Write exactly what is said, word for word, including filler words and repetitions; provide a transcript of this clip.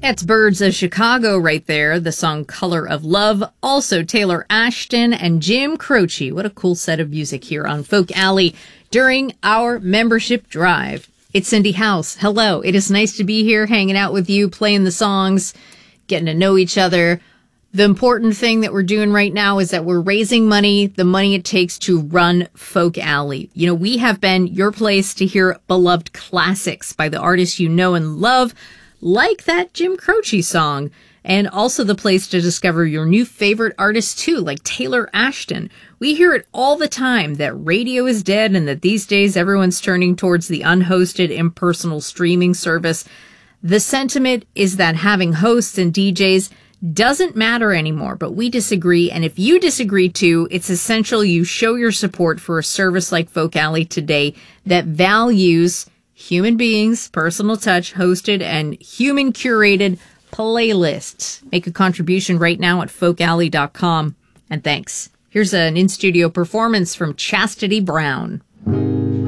That's Birds of Chicago right there, the song Color of Love. Also Taylor Ashton and Jim Croce. What a cool set of music here on Folk Alley during our membership drive. It's Cindy House. Hello. It is nice to be here hanging out with you, playing the songs, getting to know each other. The important thing that we're doing right now is that we're raising money, the money it takes to run Folk Alley. You know, we have been your place to hear beloved classics by the artists you know and love, like that Jim Croce song, and also the place to discover your new favorite artists too, like Taylor Ashton. We hear it all the time that radio is dead and that these days everyone's turning towards the unhosted, impersonal streaming service. The sentiment is that having hosts and D Js doesn't matter anymore, but we disagree. And if you disagree too, it's essential you show your support for a service like Folk Alley today that values human beings, personal touch, hosted, and human curated playlists. Make a contribution right now at folk alley dot com. And thanks. Here's an in-studio performance from Chastity Brown.